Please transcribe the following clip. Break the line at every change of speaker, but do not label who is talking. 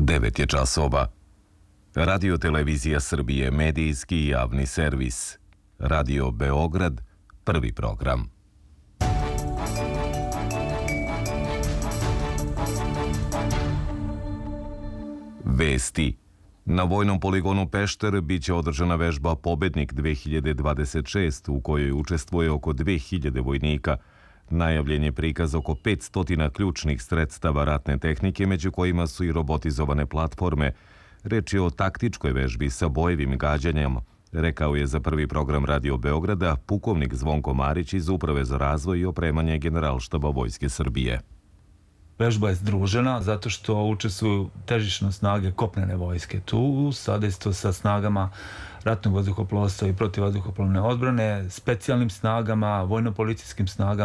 9 je časova. Radio Televizija Srbije, medijski i javni servis. Radio Beograd, prvi program. Vesti. Na vojnom poligonu Pešter biće održana vežba Pobednik 2026 u kojoj učestvuje oko 2000 vojnika. Najavljen je prikaz oko 500 ključnih sredstava ratne tehnike, među kojima su i robotizovane platforme. Reč je o taktičkoj vežbi sa bojevim gađanjem, rekao je za prvi program Radio Beograda pukovnik Zvonko Marić iz Uprave za razvoj i opremanje Generalštaba Vojske Srbije.
Vežba je združena zato što učestvuju težišne snage kopnene vojske tu u sadejstvu sa snagama ratnog vazduhoplovstva i protivvazduhoplovne odbrane, specijalnim snagama, vojno-policijskim snagama